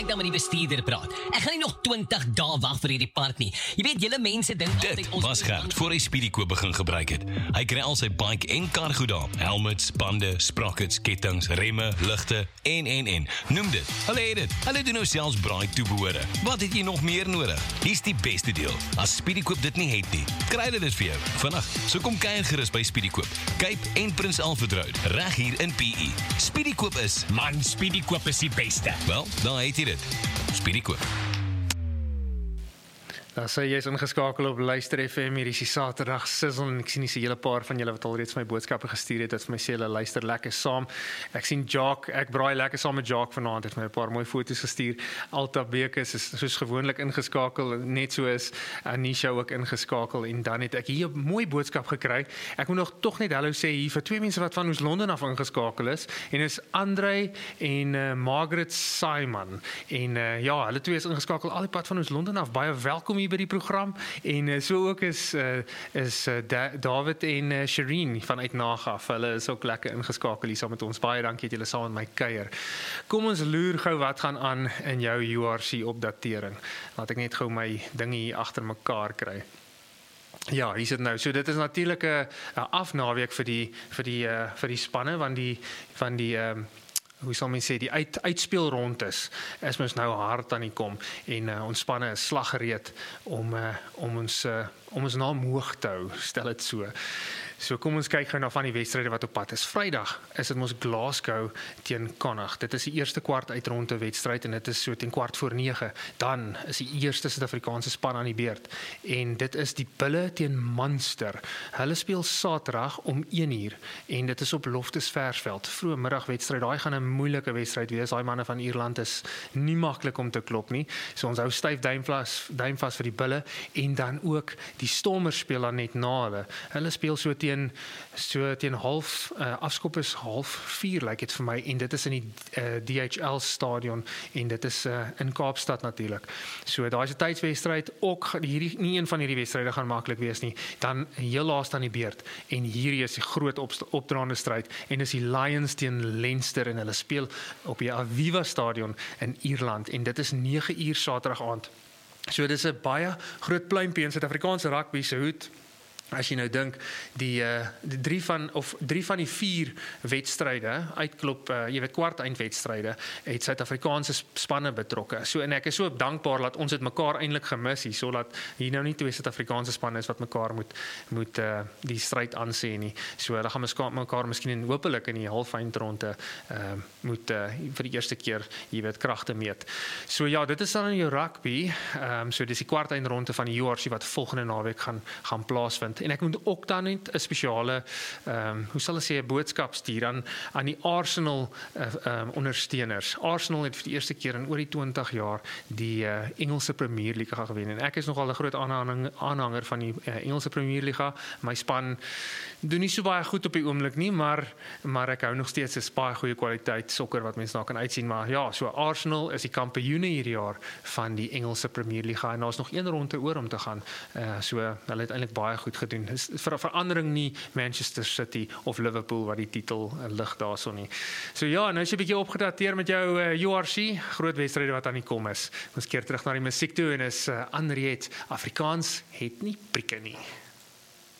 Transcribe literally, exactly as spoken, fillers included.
ek dan met die bestuurder praat. Ek gaan nie nog twintig dae wag vir hierdie part nie. Jy weet, julle mense dink altyd Dit was Gert voor hy Speedykoop begin gebruik het. Hy kry al sy bike en kar goed daar. Helmets, bande, sprockets, kettings, remme, ligte en en en. Noem dit. Hulle het dit. Hulle doen nou selfs braai toebehore. Wat het jy nog meer nodig? Hier's die beste deel. As Speedykoop dit nie het nie, kry hulle dit vir jou vandag. So kom kuier gerus by Speedykoop. Cape en Prins Alfred Road, reg hier in P E. Speedykoop is, Man, Speedykoop is die beste. wel, dan het jy dit. Speedykoop. Dan sê jy is ingeskakel op Luister F M, hier is die Saterdag Sizzle en ek sien nie 'n hele paar van julle wat al reeds my boodskappe gestuur het, dat vir my sê hulle luister lekker saam. Ek sien Jacques, ek braai lekker saam met Jacques vanaand, het my 'n paar mooi foto's gestuur. Alta Bekes is soos gewoonlik ingeskakel, net so is Anisha ook ingeskakel en dan het ek hier 'n mooi boodskap gekry. Ek moet nog tog net hallo sê hier vir twee mense wat van Oos-London af ingeskakel is en is Andre en uh, Margaret Simon en uh, ja, hulle twee is ingeskakel al die pad van Oos-London af. Baie welkom hier by die program en uh, so ook is uh, is uh, da David en uh, Shireen vanuit Nagaf. Hulle is ook lekker ingeskakel hier saam met ons. Baie dankie dat julle saam met my kuier. Kom ons loer gou wat gaan aan in jou U R C opdatering. Laat ek net gou my dinge hier agter mekaar kry. Ja, hier sit nou. So dit is natuurlik 'n afnaweek vir die vir die uh, vir die spanne want die van die um, hoe sal mens sê, die uit, uitspelrondes is mens nou hard aan die kom en uh, ons spanne is slaggereed om, uh, om ons uh, om ons naam hoog te hou, stel dit so. So kom ons kyk gou na van die wedstryde wat op pad is. Vrydag is dit mos Glasgow teen Connacht. Dit is die eerste kwart uitronde wedstryd en dit is so teen kwart voor nege. Dan is die eerste Suid-Afrikaanse span aan die beurt en dit is die Bulle teen Munster. Hulle speel Saterdag om een uur en dit is op Loftus Versveld. Vroeë middagwedstryd. Daai gaan 'n moeilike wedstryd wees. Daai manne van Ierland is nie maklik om te klop nie. So ons hou styf duim vas, duim vas vir die Bulle en dan ook die Stormers speel dan net na hulle. Hulle speel so teen so teen half uh, afskop is half vier lyk like dit vir my en dit is in die uh, D H L stadion en dit is uh, in Kaapstad natuurlik. So daai is 'n tydswedstryd ook hierdie nie een van hierdie wedstryde gaan maklik wees nie. Dan heel laaste aan die beurt en hierdie is die groot opdraande stryd en dis die Lions teen Leinster en hulle speel op die Aviva stadion in Ierland en dit is nege uur Saterdag aand. So dis 'n baie groot pluimpie in Suid-Afrikaanse rugby se hoed. As jy nou dink die uh, die drie van of drie van die vier wedstryde uitklop, uh, jy weet kwart eindwedstryde het Suid-Afrikaanse spanne betrokke. So en ek is so dankbaar dat ons dit mekaar eintlik gemis hier, sodat hier nou nie twee Suid-Afrikaanse spanne is wat mekaar moet moet uh, die stryd aansê nie. So dan gaan mekaar mekaar miskien en hopelik in die halfeindronde uh, moet uh, vir die eerste keer jy weet kragte meet. So ja, dit is dan in jou rugby. Um, so dis die kwart eindronde van die U R C wat volgende naweek gaan gaan plaasvind. En ek moet ook dan net 'n spesiale ehm um, hoe sal ek sê 'n boodskap stuur aan aan die Arsenal uh, um, ondersteuners. Arsenal het vir die eerste keer in oor die twintig jaar die uh, Engelse Premier Liga gewen en ek is nogal 'n groot aanhanger, aanhanger van die uh, Engelse Premier Liga. My span doen nie so baie goed op die oomblik nie, maar maar ek hou nog steeds 'n baie goeie kwaliteit sokker wat mense daar kan uitsien, maar ja, so Arsenal is die kampioene hierdie jaar van die Engelse Premier Liga en daar's nog een ronde oor om te gaan. Uh, so hulle het eintlik baie goed gedoen. Dis vir 'n verandering nie Manchester City of Liverpool wat die titel lig daarson nie. So ja, nou is jy 'n bietjie opgedateer met jou uh, U R C, groot wedstryde wat aan die kom is. Ons keer terug na die musiek toe en is uh, Henriette, Afrikaans het nie prikke nie.